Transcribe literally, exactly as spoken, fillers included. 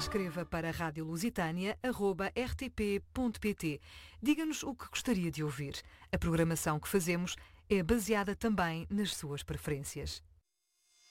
Escreva para rádio lusitânia arroba r t p ponto p t. Diga-nos o que gostaria de ouvir. A programação que fazemos é baseada também nas suas preferências.